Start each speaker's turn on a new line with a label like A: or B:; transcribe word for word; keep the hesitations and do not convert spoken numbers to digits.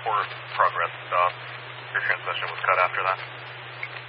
A: poor progress. Uh, your transmission was cut after that.